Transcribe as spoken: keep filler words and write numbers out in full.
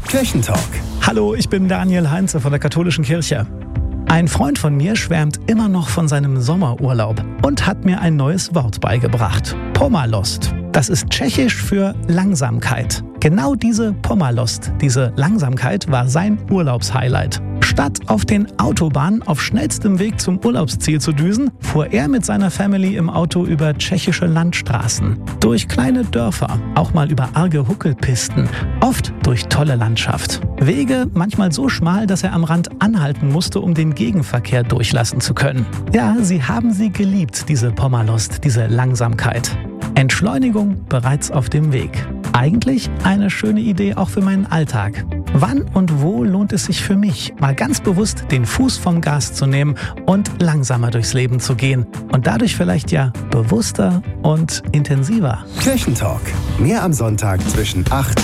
Kirchentalk. Hallo, ich bin Daniel Heinze von der Katholischen Kirche. Ein Freund von mir schwärmt immer noch von seinem Sommerurlaub und hat mir ein neues Wort beigebracht. Pomalost. Das ist tschechisch für Langsamkeit. Genau diese Pomalost, diese Langsamkeit war sein Urlaubshighlight. Statt auf den Autobahnen auf schnellstem Weg zum Urlaubsziel zu düsen, fuhr er mit seiner Family im Auto über tschechische Landstraßen, durch kleine Dörfer, auch mal über arge Huckelpisten, oft durch tolle Landschaft. Wege manchmal so schmal, dass er am Rand anhalten musste, um den Gegenverkehr durchlassen zu können. Ja, sie haben sie geliebt, diese Pomalost, diese Langsamkeit. Entschleunigung bereits auf dem Weg. Eigentlich eine schöne Idee auch für meinen Alltag. Wann und wo lohnt es sich für mich, mal ganz bewusst den Fuß vom Gas zu nehmen und langsamer durchs Leben zu gehen und dadurch vielleicht ja bewusster und intensiver? Kirchentalk. Mehr am Sonntag zwischen acht